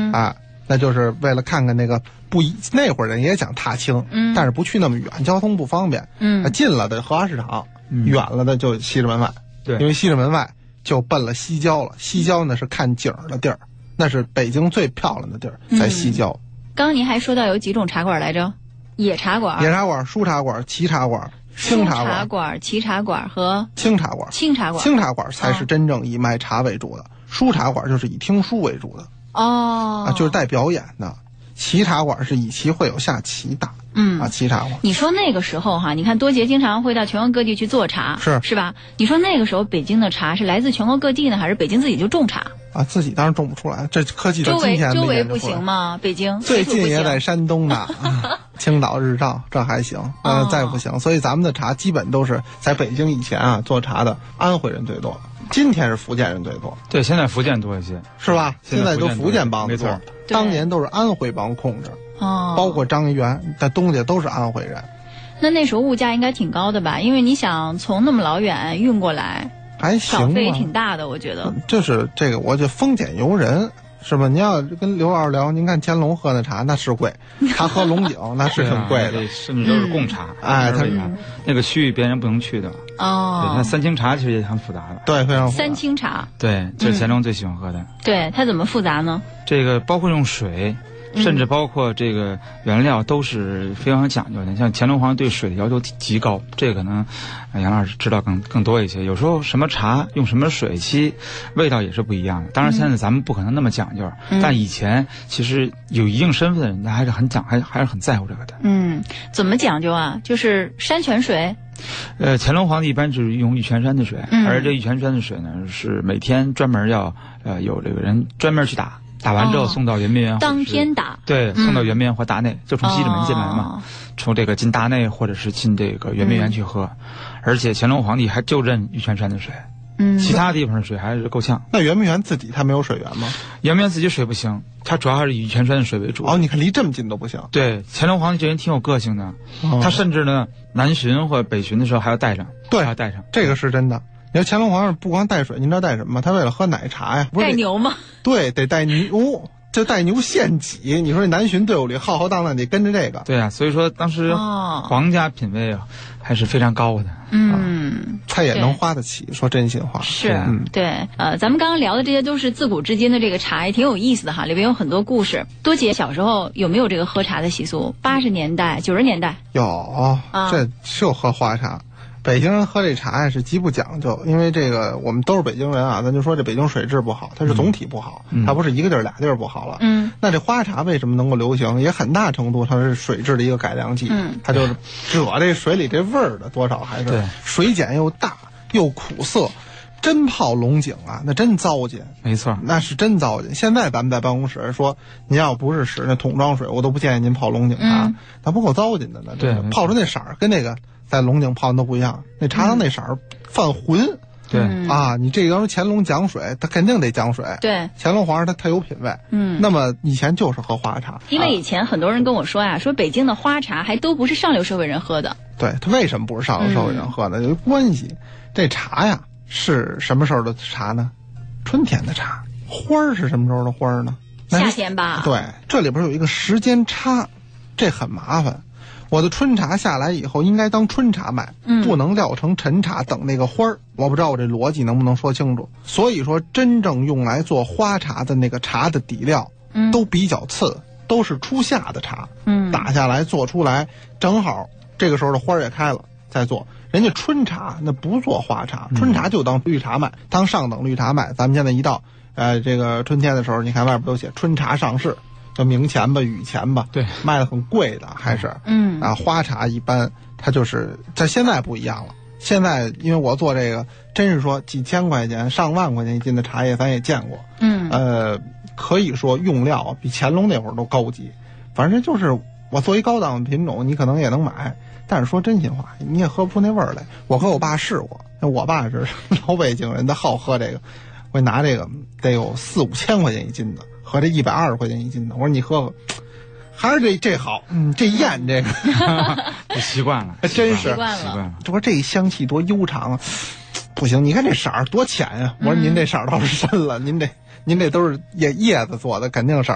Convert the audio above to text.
那就是为了看看那个那会儿人也讲踏青，但是不去那么远，交通不方便，近了的荷花市场，远了的就西直门外， 对， 因为西直门外就奔了西郊了，西郊呢是看景的地儿，那是北京最漂亮的地儿，在西郊。 刚刚您还说到有几种茶馆来着？野茶馆、 书茶馆、沏茶馆、清茶馆、沏茶馆和清茶馆。清茶馆才是真正以卖茶为主的，书茶馆就是以听书为主的。就是带表演的。沏茶馆是以棋会友下棋打。沏茶馆。 你说那个时候哈，你看多杰经常会到全国各地去做茶，是吧？你说那个时候北京的茶是来自全国各地呢，还是北京自己就种茶？ 自己当然种不出来，这科技到今天周围不行吗？北京最近也在山东呢，青岛、日照这还行，再不行。所以咱们的茶基本都是在北京以前做茶的安徽人最多，今天是福建人最多。 对，现在福建多一些， 是吧？现在都福建帮子多，当年都是安徽帮控制，包括张一元的东家都是安徽人。 那时候物价应该挺高的吧？因为你想从那么老远运过来。 还行， 小费也挺大的，我觉得。 就是这个，我就丰俭由人，是吧？您要跟刘老师聊，您看乾隆喝的茶那是贵，他喝龙井那是挺贵的， 甚至都是贡茶。 他那个区域别人不能去的。那三清茶其实也很复杂的。 对，非常复杂。 三清茶， 对，这是乾隆最喜欢喝的。 对，它怎么复杂呢？ 这个包括用水。甚至包括这个原料都是非常讲究的，像乾隆皇对水的要求极高，这个可能杨老师知道更多一些。有时候什么茶用什么水沏，味道也是不一样的。当然现在咱们不可能那么讲究，但以前其实有一定身份的人家还是很还是很在乎这个的。 怎么讲究啊？就是山泉水。 乾隆皇帝一般是用玉泉山的水，而这玉泉山的水呢是每天专门要有这个人专门去打完之后送到圆明园， 当天打， 对，送到圆明园或大内，就从西直门进来嘛，从这个进大内或者是进这个圆明园去喝。而且乾隆皇帝还就认玉泉山的水，其他地方的水还是够呛。 那圆明园自己它没有水源吗？ 圆明园自己水不行，它主要还是以玉泉山的水为主。 你看离这么近都不行。 对，乾隆皇帝这人挺有个性的，他甚至呢南巡或北巡的时候还要带上。 对， 还要带上， 这个是真的。你说乾隆皇上不光带水，您知道带什么吗？他为了喝奶茶呀，不是带牛吗？ 对，得带牛，就带牛献己。你说这南巡队伍里浩浩荡荡得跟着这个。 对啊，所以说当时皇家品味还是非常高的。 他也能花得起，说真心话。 是，对，咱们刚刚聊的这些都是自古至今的这个茶，也挺有意思的哈，里边有很多故事。多姐小时候有没有这个喝茶的习俗？80年代、90年代有，这就喝花茶。北京人喝这茶呀是极不讲究，因为这个我们都是北京人啊，咱就说这北京水质不好，它是总体不好，它不是一个地儿俩地儿不好了。那这花茶为什么能够流行，也很大程度它是水质的一个改良剂。它就是惹这水里这味儿的多少还是水碱又大又苦涩。真泡龙井啊，那真糟践， 没错， 那是真糟践。现在咱们在办公室说，您要不是使那桶装水，我都不建议您泡龙井茶，它不够糟践的。 对， 泡出那色儿跟那个在龙井泡的都不一样，那茶汤那色儿泛浑。 对你这要是乾隆讲水，他肯定得讲水。 对， 乾隆皇上他有品位。那么以前就是喝花茶， 因为以前很多人跟我说呀，说北京的花茶还都不是上流社会人喝的。 对，他为什么不是上流社会人喝呢？有关系。这茶呀是什么时候的茶呢？春天的茶。花儿是什么时候的花儿呢？ 夏天吧。 对，这里边有一个时间差，这很麻烦。我的春茶下来以后应该当春茶卖，不能料成陈茶等那个花儿。我不知道我这逻辑能不能说清楚。所以说真正用来做花茶的那个茶的底料都比较次，都是初夏的茶。打下来做出来正好这个时候的花儿也开了再做。人家春茶那不做花茶，春茶就当绿茶卖，当上等绿茶卖。咱们现在一到这个春天的时候，你看外边都写春茶上市，叫明钱吧雨钱吧， 对， 卖的很贵的还是花茶一般它就是在现在不一样了。现在因为我做这个真是说几千块钱上万块钱一斤的茶叶咱也见过，可以说用料比乾隆那会儿都高级。反正就是我做一高档的品种你可能也能买，但是说真心话你也喝不出那味儿来。我和我爸试过，我爸是老北京人，他好喝这个，会拿这个得有4-5千块钱一斤的和这120块钱一斤的，我说你喝喝还是这好，这艳这个习惯了， 真是习惯了。 这不这香气多悠长啊！不行，你看这色儿多浅呀！我说您这色儿倒是深了，您这都是叶子做的，肯定色儿